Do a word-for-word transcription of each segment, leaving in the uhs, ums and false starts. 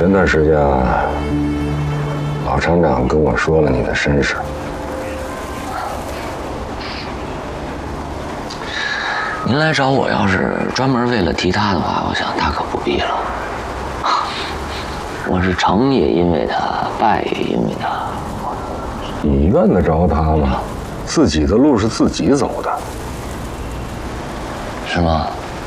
前段时间啊，老厂长跟我说了你的身世。 您来找我，要是专门为了提他的话，我想大可不必了。我是成也因为他，败也因为他。 你怨得着他吗？自己的路是自己走的， 是吗？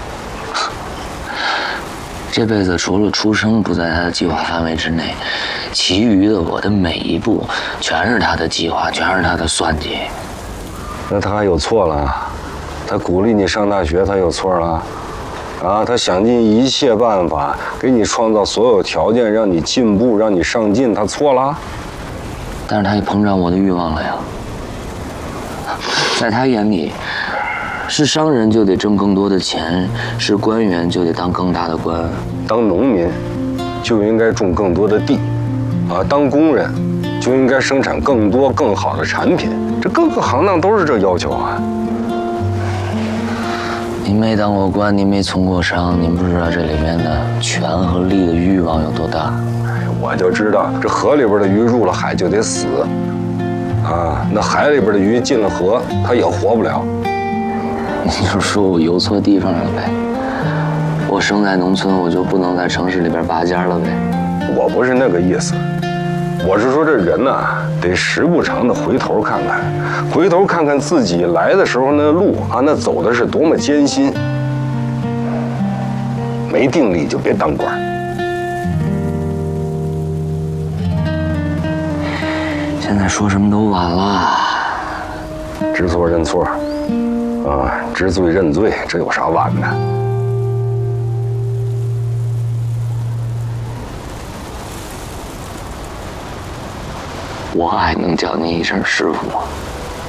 这辈子除了出生不在他的计划范围之内，其余的我的每一步全是他的计划，全是他的算计。 那他有错了？他鼓励你上大学，他有错了？啊，他想尽一切办法给你创造所有条件，让你进步，让你上进，他错了？ 但是他也膨胀我的欲望了呀。在他眼里，是商人就得挣更多的钱，是官员就得当更大的官， 当农民就应该种更多的地，啊，当工人就应该生产更多更好的产品。这各个行当都是这要求啊。 您没当过官，您没从过商，您不知道这里面的权和力的欲望有多大。 我就知道，这河里边的鱼入了海就得死，啊，那海里边的鱼进了河，它也活不了。 你就说我游错地方了呗？我生在农村，我就不能在城市里边拔尖了呗？ 我不是那个意思，我是说这人呐、啊，得时不常的回头看看，回头看看自己来的时候那路啊，那走的是多么艰辛。没定力就别当官。 现在说什么都晚了， 知错认错，啊，知罪认罪，这有啥晚的？ 我还能叫您一声师傅吗？